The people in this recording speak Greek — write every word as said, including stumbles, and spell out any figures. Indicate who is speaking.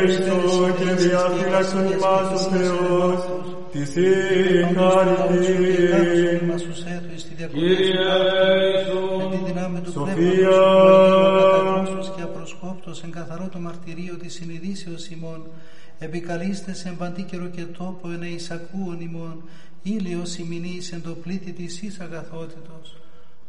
Speaker 1: Χριστό και διαφύλαξον ημάς ο Θεός, τη συγχαρητή.
Speaker 2: Κύριε Ιησού,
Speaker 1: Σοφία,
Speaker 3: και απροσκόπτος εν καθαρό το μαρτυρίο της συνειδήσεως ημών, επικαλείστε σε παντή καιρό και τόπο εν εισακούων ημών, ήλιος ημινής εν το πλήτη της εις αγαθότητος.